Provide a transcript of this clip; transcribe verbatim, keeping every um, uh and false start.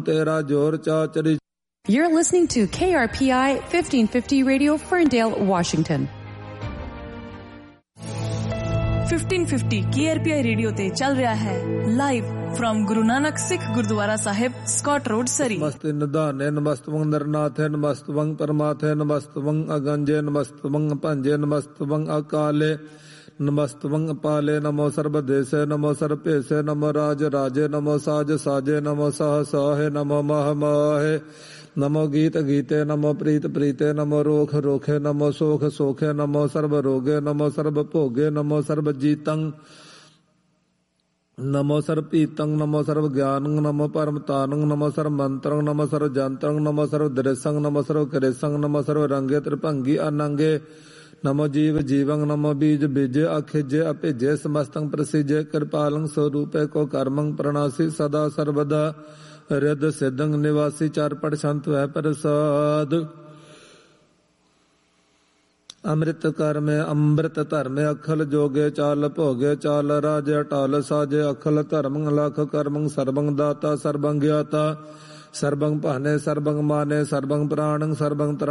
ਤੇਰਾ ਜੋਰ ਚਾਚਰੀ। You're listening to K R P I fifteen fifty Radio, Ferndale, Washington. fifteen fifty K R P I radio ਤੇ ਚੱਲ ਰਿਹਾ ਹੈ live firm Guru Nanak ਸਿੱਖ ਗੁਰਦੁਆਰਾ ਸਾਹਿਬ, Scott road, ਸਰੀ। ਨਮਸਤੇ ਨਿਧਾਨੇ ਨਮਸਤਵੰ ਨਰਨਾਥੇ ਨਮਸਤਵੰ ਪਰਮਾਥੇ ਨਮਸਤਵੰ ਅਗੰਜੇ ਨਮਸਤਵੰ ਭਾਂਜੇ ਨਮਸਤਵੰ ਅਕਾਲੇ ਨਮਸਤਵੰ ਅਪਾਲੇ। ਨਮੋ ਸਰਬਦੇਸੇ ਨਮੋ ਸਰਭੇਸੇ ਨਮੋ ਰਾਜ ਰਾਜੇ ਨਮੋ ਸਾਜ ਸਾਜੇ ਨਮੋ ਸਾਹ ਸਾਹੇ ਨਮੋ ਮਾਹ ਮਾਹੇ ਨਮੋ ਗੀਤ ਗੀਤੇ ਨਮੋ ਪ੍ਰੀਤ ਪ੍ਰੀਤੇ ਨਮੋ ਰੋਖ ਰੋਖੇ ਨਮੋ ਸੋਖ ਸੋਖੇ ਨਮੋ ਸਰਬ ਰੋਗੇ ਨਮੋ ਸਰਬ ਭੋਗੇ ਨਮੋ ਸਰਬ ਜੀਤੰ ਨਮੋ ਸਰਬ ਪੀਤੰ ਨਮੋ ਸਰਬ ਗਿਆਨੰ ਨਮੋ ਪਰਮ ਤਾਨੰ ਨਮੋ ਸਰਬ ਮੰਤਰੰ ਨਮੋ ਸਰਬ ਜੰਤਰੰ ਨਮੋ ਸਰਬ ਦ੍ਰਿਸੰ ਨਮੋ ਸਰਬ ਕ੍ਰਿਸੰ ਨਮੋ ਸਰਬ ਰੰਗੇ ਤ੍ਰਿਭੰਗੀ ਅਨੰਗੇ ਨਮੋ ਜੀਵ ਜੀਵੰ ਨਮੋ ਬੀਜ ਬੀਜੇ ਅਖਿਜੇ ਅਭਿਜੇ ਸਮਸਤੰ ਪ੍ਰਸਿਜੇ ਕਿਰਪਾਲੰ ਸਰੂਪੇ ਕੋ ਕਰਮੰ ਪ੍ਰਣਾਸੀ ਸਦਾ ਸਰਬਦਾ ਰਿਦ ਸਿद्धੰ ਨਿਵਾਸੀ ਚਾਰ ਪੜ ਸੰਤ ਹੈ ਪ੍ਰਸਾਦ। ਅੰਮ੍ਰਿਤ ਕਰਮੇ ਅੰਮ੍ਰਿਤ ਧਰਮੇ ਅਖਲ ਜੋਗੇ ਚਾਲ ਭੋਗੇ ਚਾਲ ਰਾਜੇ ਅਟਾਲ ਸਾਜੇ ਅਖਲ ਧਰਮੰ ਲਖ ਕਰਮੰ ਸਰਬੰ ਦਾਤਾ ਸਰਬੰ ਗਿਆਤਾ ਸਰਬੰ ਭਾਨੇ ਸਰਬੰ ਮਾਨੇ ਸਰਬੰ ਪ੍ਰਾਣੰ ਸਰਬੰ